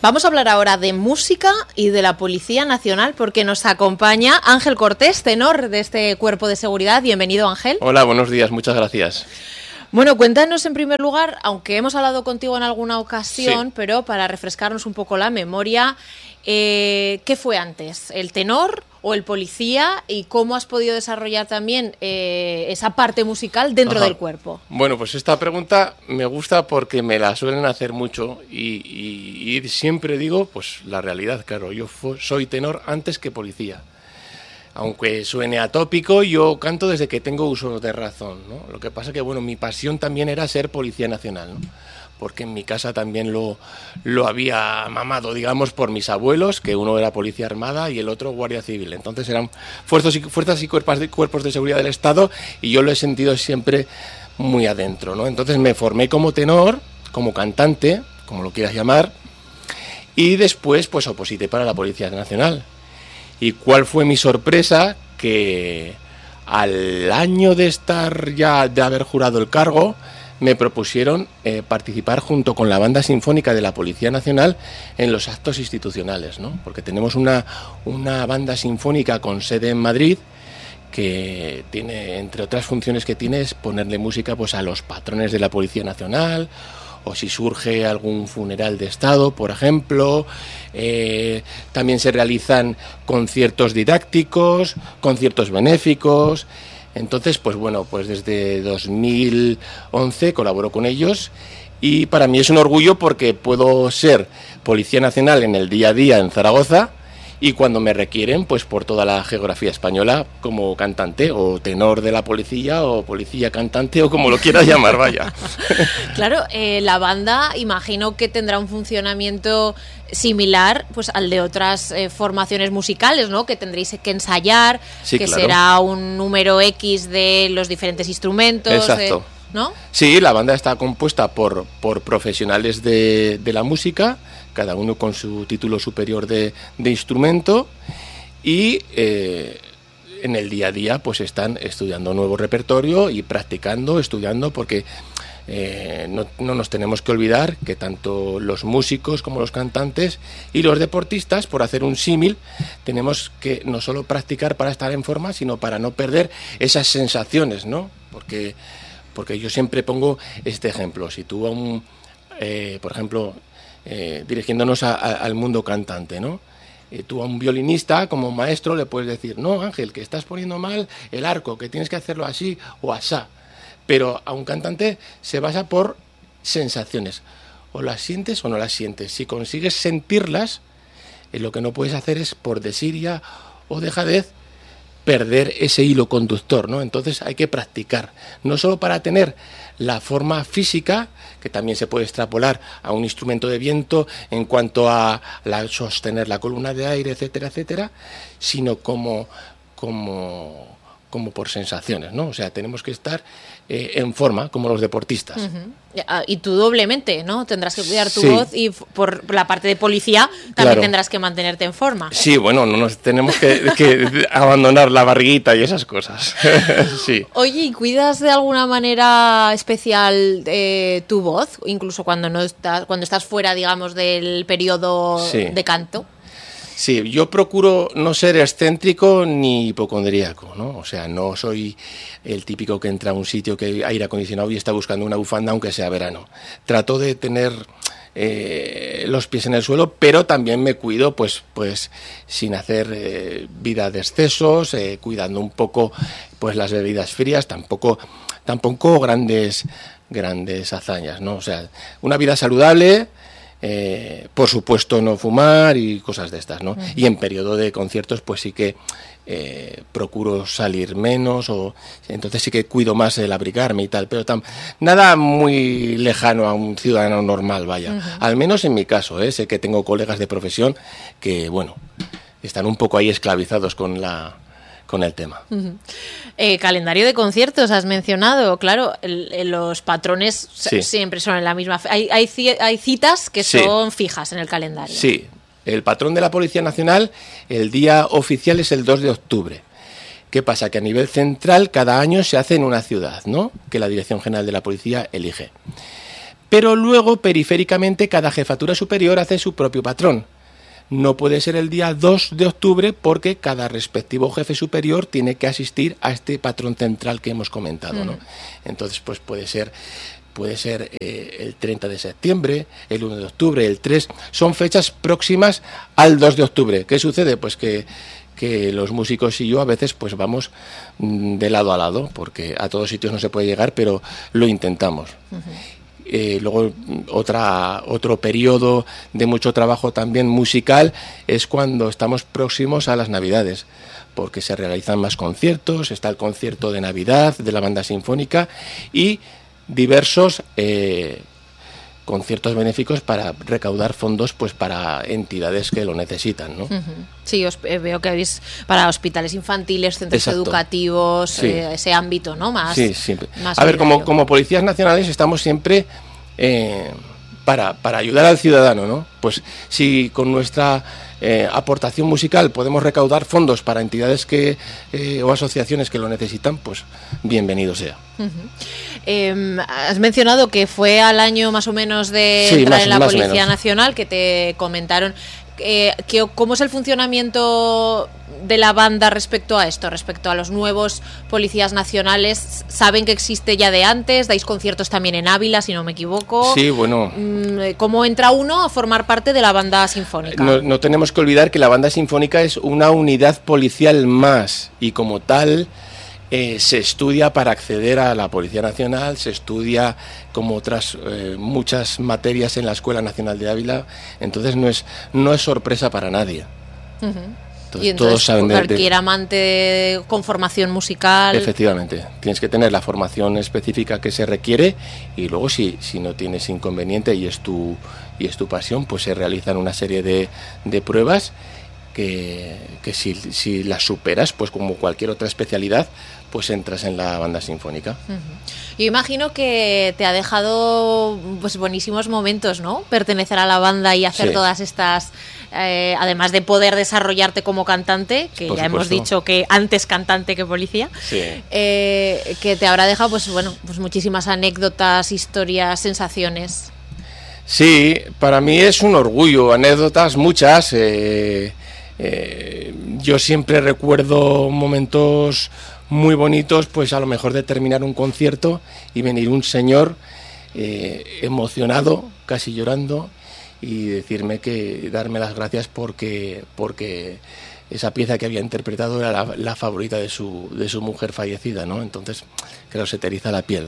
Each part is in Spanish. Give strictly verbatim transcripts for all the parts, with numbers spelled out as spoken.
Vamos a hablar ahora de música y de la Policía Nacional porque nos acompaña Ángel Cortés, tenor de este cuerpo de seguridad. Bienvenido, Ángel. Hola, buenos días, muchas gracias. Bueno, cuéntanos en primer lugar, aunque hemos hablado contigo en alguna ocasión, sí, pero para refrescarnos un poco la memoria, eh, ¿qué fue antes? ¿El tenor o el policía? ¿Y cómo has podido desarrollar también eh, esa parte musical dentro Ajá. del cuerpo? Bueno, pues esta pregunta me gusta porque me la suelen hacer mucho y, y, y siempre digo, pues la realidad, claro, yo soy tenor antes que policía. Aunque suene atópico, yo canto desde que tengo uso de razón, ¿no? Lo que pasa que, bueno, mi pasión también era ser policía nacional, ¿no? Porque en mi casa también lo, lo había mamado, digamos, por mis abuelos, que uno era policía armada y el otro guardia civil. Entonces eran fuerzas y, fuerzas y cuerpos, de, cuerpos de seguridad del Estado y yo lo he sentido siempre muy adentro, ¿no? Entonces me formé como tenor, como cantante, como lo quieras llamar, y después pues oposité para la Policía Nacional. ¿Y cuál fue mi sorpresa? Que al año de estar ya, de haber jurado el cargo, me propusieron eh, participar junto con la Banda Sinfónica de la Policía Nacional en los actos institucionales, ¿no? Porque tenemos una, una banda sinfónica con sede en Madrid que tiene, entre otras funciones que tiene, es ponerle música pues a los patrones de la Policía Nacional, o si surge algún funeral de Estado, por ejemplo. Eh, también se realizan conciertos didácticos, conciertos benéficos. Entonces, pues bueno, pues desde dos mil once colaboro con ellos y para mí es un orgullo porque puedo ser Policía Nacional en el día a día en Zaragoza y cuando me requieren, pues por toda la geografía española como cantante o tenor de la policía o policía cantante o como lo quieras llamar, vaya. Claro, eh, la banda imagino que tendrá un funcionamiento similar pues al de otras eh, formaciones musicales, ¿no? Que tendréis que ensayar, sí, que claro. será un número X de los diferentes instrumentos. Exacto. Eh, ¿no? Sí, la banda está compuesta por, por profesionales de, de la música, cada uno con su título superior de, de instrumento y eh, en el día a día pues están estudiando nuevo repertorio y practicando, estudiando porque eh, no, no nos tenemos que olvidar que tanto los músicos como los cantantes y los deportistas, por hacer un símil, tenemos que no solo practicar para estar en forma, sino para no perder esas sensaciones, ¿no? Porque, porque yo siempre pongo este ejemplo, si tú a un, eh, por ejemplo, Eh, dirigiéndonos a, a, al mundo cantante, ¿no? Eh, tú a un violinista como maestro le puedes decir, no, Ángel, que estás poniendo mal el arco, que tienes que hacerlo así o asá. Pero a un cantante se basa por sensaciones. O las sientes o no las sientes. Si consigues sentirlas, eh, lo que no puedes hacer es, por desidia o dejadez, perder ese hilo conductor, ¿no? Entonces hay que practicar, no solo para tener la forma física, que también se puede extrapolar a un instrumento de viento en cuanto a la, sostener la columna de aire, etcétera, etcétera, sino como, como, como por sensaciones, ¿no? O sea, tenemos que estar eh, en forma, como los deportistas. Uh-huh. Y tú doblemente, ¿no? Tendrás que cuidar tu sí. voz y por la parte de policía también claro. tendrás que mantenerte en forma. Sí, bueno, no nos tenemos que, que abandonar la barriguita y esas cosas. Sí. Oye, ¿y cuidas de alguna manera especial eh, tu voz? Incluso cuando no estás, cuando estás fuera, digamos, del periodo sí. de canto. Sí, yo procuro no ser excéntrico ni hipocondríaco, ¿no? O sea, no soy el típico que entra a un sitio que hay aire acondicionado y está buscando una bufanda aunque sea verano. Trato de tener eh, los pies en el suelo, pero también me cuido pues, pues sin hacer eh, vida de excesos, eh, cuidando un poco pues las bebidas frías, tampoco, tampoco grandes, grandes hazañas, ¿no? O sea, una vida saludable. Eh, por supuesto no fumar y cosas de estas, ¿no? Uh-huh. Y en periodo de conciertos pues sí que eh, procuro salir menos o entonces sí que cuido más el abrigarme y tal, pero tam- nada muy lejano a un ciudadano normal, vaya. Uh-huh. Al menos en mi caso, ¿eh? Sé que tengo colegas de profesión que, bueno, están un poco ahí esclavizados con la... con el tema. Uh-huh. Eh, calendario de conciertos has mencionado, claro, el, el, los patrones sí. siempre son en la misma. Hay, hay, hay citas que sí. son fijas en el calendario. Sí, el patrón de la Policía Nacional, el día oficial es el dos de octubre. ¿Qué pasa? Que a nivel central cada año se hace en una ciudad, ¿no? Que la Dirección General de la Policía elige. pero luego periféricamente cada jefatura superior hace su propio patrón. No puede ser el día dos de octubre porque cada respectivo jefe superior tiene que asistir a este patrón central que hemos comentado, ¿no? Mm. Entonces, pues puede ser, puede ser eh, el treinta de septiembre, el uno de octubre, el tres, son fechas próximas al dos de octubre. ¿Qué sucede? Pues que, que los músicos y yo a veces pues vamos de lado a lado, porque a todos sitios no se puede llegar, pero lo intentamos. Uh-huh. Eh, luego otra, otro periodo de mucho trabajo también musical es cuando estamos próximos a las Navidades, porque se realizan más conciertos, está el concierto de Navidad de la banda sinfónica y diversos eh, conciertos benéficos para recaudar fondos pues para entidades que lo necesitan, ¿no? Uh-huh. Sí, os eh, veo que habéis para hospitales infantiles, centros Exacto. educativos, sí. eh, ese ámbito, ¿no? Más, sí, siempre. Más a ver, como, como policías nacionales estamos siempre eh, para, para ayudar al ciudadano, ¿no? Pues si con nuestra eh, aportación musical podemos recaudar fondos para entidades que eh, o asociaciones que lo necesitan, pues bienvenido sea. Uh-huh. Eh, has mencionado que fue al año más o menos de sí, entrar más, en la más Policía Nacional que te comentaron. Eh, que, ¿Cómo es el funcionamiento de la banda respecto a esto, respecto a los nuevos policías nacionales? ¿Saben que existe ya de antes? ¿Dais conciertos también en Ávila, si no me equivoco? Sí, bueno. ¿Cómo entra uno a formar parte de la banda sinfónica? No, no tenemos que olvidar que la banda sinfónica es una unidad policial más y como tal eh, se estudia para acceder a la Policía Nacional, se estudia como otras eh, muchas materias en la Escuela Nacional de Ávila, entonces no es no es sorpresa para nadie. Uh-huh. Entonces, y entonces todos saben cualquier de, amante con formación musical. Efectivamente, tienes que tener la formación específica que se requiere y luego si, si no tienes inconveniente y es tu y es tu pasión, pues se realizan una serie de, de pruebas que, que si, si las superas, pues como cualquier otra especialidad, pues entras en la banda sinfónica. Uh-huh. Yo imagino que te ha dejado pues buenísimos momentos, ¿no? Pertenecer a la banda y hacer sí. todas estas, eh, además de poder desarrollarte como cantante, que Por ya supuesto. hemos dicho que antes cantante que policía, sí. eh, que te habrá dejado pues bueno, pues muchísimas anécdotas, historias, sensaciones. Sí, para mí es un orgullo, anécdotas muchas. Eh, eh, yo siempre recuerdo momentos muy bonitos, pues a lo mejor de terminar un concierto y venir un señor eh, emocionado, casi llorando, y decirme que darme las gracias porque porque esa pieza que había interpretado era la, la favorita de su de su mujer fallecida, ¿no? Entonces, claro, se te eriza la piel.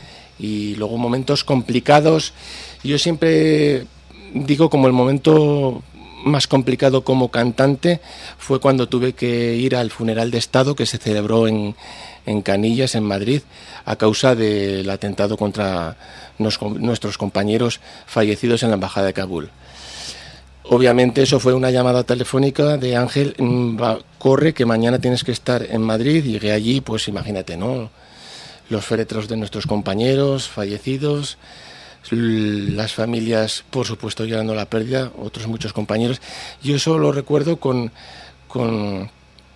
Y luego momentos complicados, yo siempre digo como el momento más complicado como cantante fue cuando tuve que ir al funeral de Estado que se celebró en, en Canillas, en Madrid, a causa del atentado contra nos, nuestros compañeros fallecidos en la Embajada de Kabul. Obviamente eso fue una llamada telefónica de Ángel, va, corre que mañana tienes que estar en Madrid. Llegué allí, pues imagínate, ¿no? Los féretros de nuestros compañeros fallecidos, las familias, por supuesto, llorando la pérdida, otros muchos compañeros. Yo eso lo recuerdo con, con,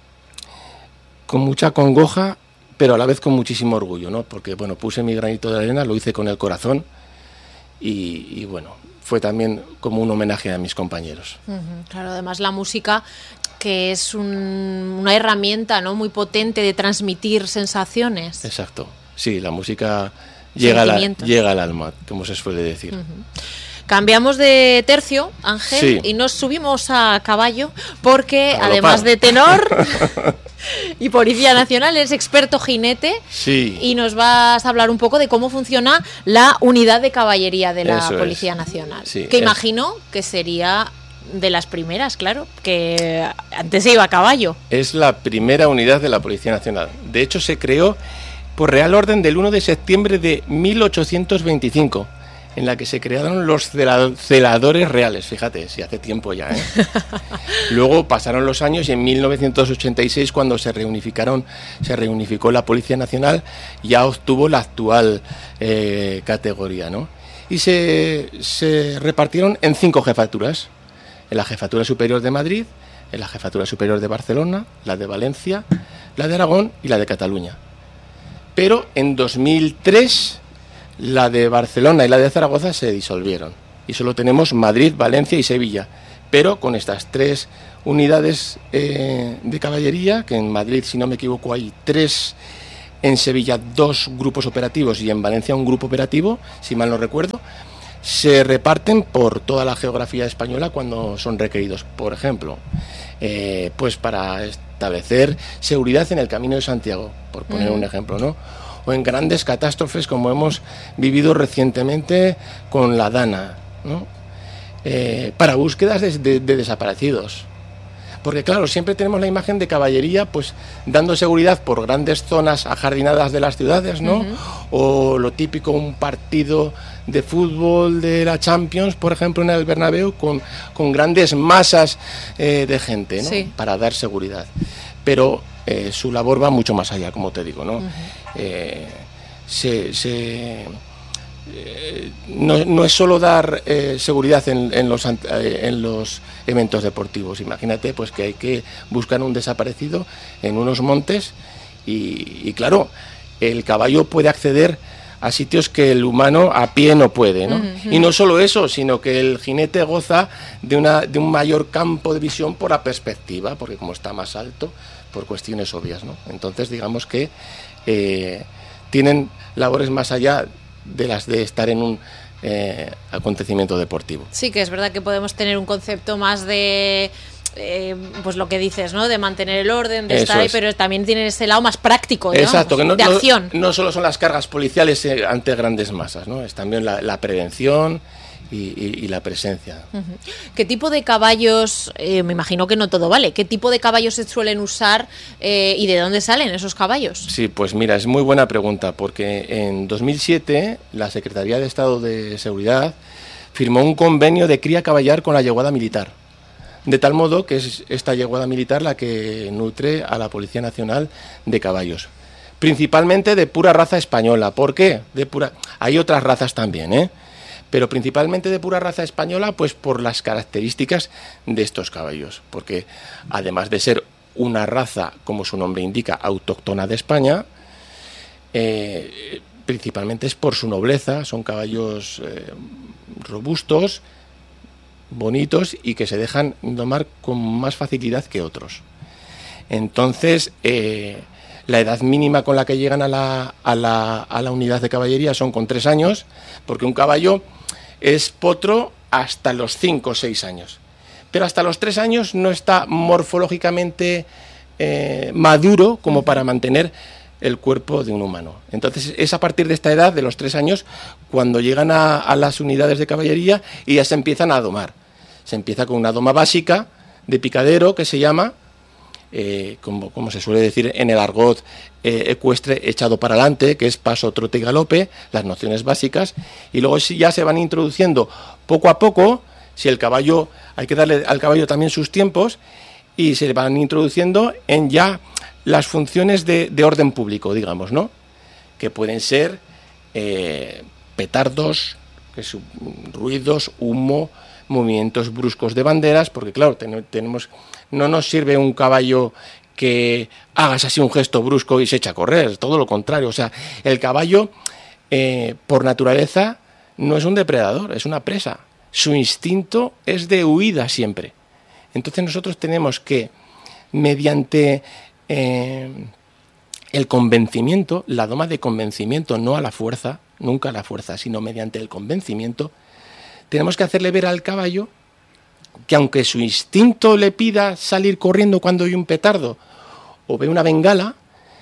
con mucha congoja, pero a la vez con muchísimo orgullo, ¿no? Porque, bueno, puse mi granito de arena, lo hice con el corazón y, y bueno, fue también como un homenaje a mis compañeros. Uh-huh, claro, además la música, que es un, una herramienta, ¿no?, muy potente de transmitir sensaciones. Exacto, sí, la música llega, la, llega al alma, como se suele decir. Uh-huh. Cambiamos de tercio, Ángel, sí. y nos subimos a caballo, porque a además de tenor y Policía Nacional, eres experto jinete, sí. y nos vas a hablar un poco de cómo funciona la unidad de caballería de la Eso Policía es. Nacional, sí, que es. imagino que sería de las primeras, claro, que antes se iba a caballo. Es la primera unidad de la Policía Nacional. De hecho, se creó por Real Orden del uno de septiembre de mil ochocientos veinticinco, en la que se crearon los celadores reales, fíjate, si hace tiempo ya, ¿eh? Luego pasaron los años y en mil novecientos ochenta y seis, cuando se reunificaron, se reunificó la Policía Nacional, ya obtuvo la actual eh, categoría, ¿no? Y se, se repartieron en cinco jefaturas: en la Jefatura Superior de Madrid, en la Jefatura Superior de Barcelona, la de Valencia, la de Aragón y la de Cataluña. Pero en dos mil tres La de Barcelona y la de Zaragoza se disolvieron y solo tenemos Madrid, Valencia y Sevilla, pero con estas tres unidades eh, de caballería, que en Madrid, si no me equivoco, hay tres, en Sevilla dos grupos operativos y en Valencia un grupo operativo, si mal no recuerdo, se reparten por toda la geografía española cuando son requeridos. Por ejemplo, eh, pues para establecer seguridad en el Camino de Santiago, por poner mm. un ejemplo, ¿no? O en grandes catástrofes como hemos vivido recientemente con la Dana, ¿no? Eh, para búsquedas de, de, de desaparecidos. Porque claro, siempre tenemos la imagen de caballería pues dando seguridad por grandes zonas ajardinadas de las ciudades, ¿no? Uh-huh. O lo típico, un partido de fútbol de la Champions, por ejemplo, en el Bernabéu, con, con grandes masas eh, de gente, ¿no? Sí. Para dar seguridad. Pero eh, su labor va mucho más allá, como te digo, ¿no? Uh-huh. Eh, se... se Eh, no, no es solo dar eh, seguridad en, en, los, eh, en los eventos deportivos. Imagínate pues que hay que buscar un desaparecido en unos montes y, y claro, el caballo puede acceder a sitios que el humano a pie no puede, ¿no? Uh-huh. Y no solo eso, sino que el jinete goza de, una, de un mayor campo de visión por la perspectiva, porque como está más alto, por cuestiones obvias, ¿no? Entonces digamos que eh, tienen labores más allá de las de estar en un eh, acontecimiento deportivo. Sí, que es verdad que podemos tener un concepto más de eh, pues lo que dices, ¿no? De mantener el orden, de Eso estar ahí, es. Pero también tienen ese lado más práctico, ¿no? Exacto, que no, de no, acción. No solo son las cargas policiales eh, ante grandes masas, ¿no? Es también la, la prevención y, y, y la presencia. Uh-huh. ¿Qué tipo de caballos, eh, me imagino que no todo vale, qué tipo de caballos se suelen usar eh, y de dónde salen esos caballos? Sí, pues mira, es muy buena pregunta, porque en dos mil siete la Secretaría de Estado de Seguridad firmó un convenio de cría caballar con la yeguada militar, de tal modo que es esta yeguada militar la que nutre a la Policía Nacional de caballos, principalmente de pura raza española. ¿Por qué? De pura... Hay otras razas también, ¿eh? Pero principalmente de pura raza española, pues por las características de estos caballos, porque además de ser una raza, como su nombre indica, autóctona de España, eh, principalmente es por su nobleza. Son caballos eh, robustos, bonitos y que se dejan domar con más facilidad que otros. Entonces, eh, la edad mínima con la que llegan a la, a, la, a la unidad de caballería son con tres años, porque un caballo es potro hasta los cinco o seis años. Pero hasta los tres años no está morfológicamente eh, maduro como para mantener el cuerpo de un humano. Entonces es a partir de esta edad, de los tres años, cuando llegan a, a las unidades de caballería y ya se empiezan a domar. Se empieza con una doma básica de picadero, que se llama, eh, como, como se suele decir en el argot eh, ecuestre, echado para adelante, que es paso, trote y galope, las nociones básicas, y luego ya se van introduciendo poco a poco. Si el caballo, hay que darle al caballo también sus tiempos, y se van introduciendo en ya las funciones de, de orden público, digamos, ¿no? Que pueden ser eh, petardos, que es, ruidos, humo, movimientos bruscos de banderas, porque claro, ten, tenemos, no nos sirve un caballo que hagas así un gesto brusco y se echa a correr, todo lo contrario. O sea, el caballo, eh, por naturaleza, no es un depredador, es una presa. Su instinto es de huida siempre. Entonces nosotros tenemos que, mediante eh, el convencimiento, la doma de convencimiento, no a la fuerza, nunca a la fuerza, sino mediante el convencimiento, tenemos que hacerle ver al caballo que aunque su instinto le pida salir corriendo cuando hay un petardo o ve una bengala,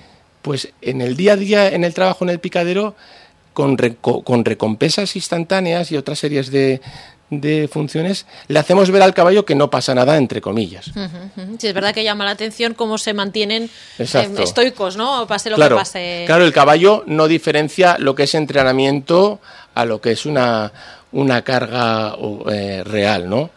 pues en el día a día, en el trabajo en el picadero, con, reco- con recompensas instantáneas y otras series de, de funciones, le hacemos ver al caballo que no pasa nada, entre comillas. Uh-huh, uh-huh. Sí, es verdad que llama la atención cómo se mantienen eh, estoicos, ¿no? Pase lo claro, que pase. Claro, el caballo no diferencia lo que es entrenamiento a lo que es una, una carga eh, real, ¿no?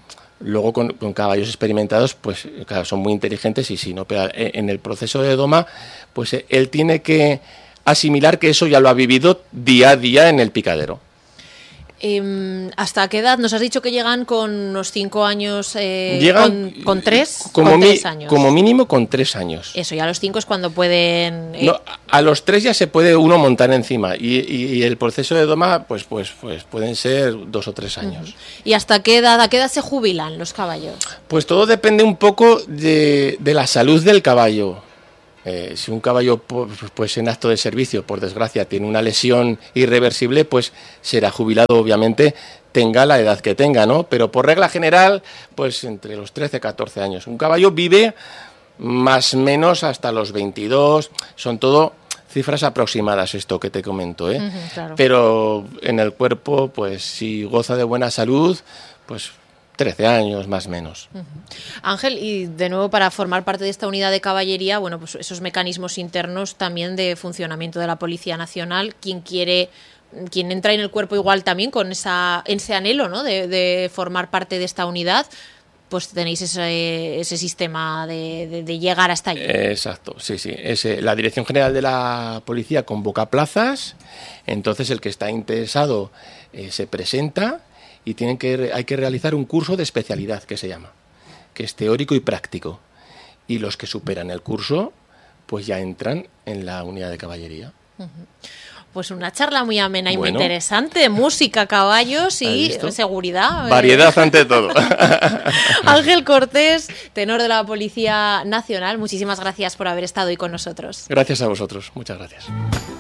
Luego con, con caballos experimentados, pues claro, son muy inteligentes y sí, ¿no? Pero en el proceso de doma, pues él tiene que asimilar que eso ya lo ha vivido día a día en el picadero. Eh, ¿Hasta qué edad? Nos has dicho que llegan con unos cinco años, eh, llegan con, con tres, como con mi, tres años. Como mínimo con tres años. Eso, ya a los cinco es cuando pueden... Eh... No, a los tres ya se puede uno montar encima y, y, y el proceso de doma pues, pues, pues pueden ser dos o tres años. Uh-huh. ¿Y hasta qué edad, a qué edad se jubilan los caballos? Pues todo depende un poco de, de la salud del caballo. Eh, si un caballo pues en acto de servicio, por desgracia, tiene una lesión irreversible, pues será jubilado, obviamente, tenga la edad que tenga, ¿no? Pero por regla general, pues entre los trece y catorce años. Un caballo vive más o menos hasta los veintidós, son todo cifras aproximadas esto que te comento, ¿eh? Uh-huh, claro. Pero en el cuerpo, pues si goza de buena salud, pues trece años más o menos. Uh-huh. Ángel, y de nuevo para formar parte de esta unidad de caballería, bueno, pues esos mecanismos internos también de funcionamiento de la Policía Nacional, quien quiere, quien entra en el cuerpo igual también con esa, ese anhelo, ¿no?, de, de formar parte de esta unidad, pues tenéis ese, ese sistema de, de, de llegar hasta allí. Exacto, sí, sí. Ese, la Dirección General de la Policía convoca plazas, entonces el que está interesado eh, se presenta y tienen que, hay que realizar un curso de especialidad, que se llama, que es teórico y práctico. Y los que superan el curso, pues ya entran en la unidad de caballería. Uh-huh. Pues una charla muy amena y bueno, muy interesante. Música, caballos y seguridad. Variedad ante todo. Ángel Cortés, tenor de la Policía Nacional, muchísimas gracias por haber estado hoy con nosotros. Gracias a vosotros, muchas gracias.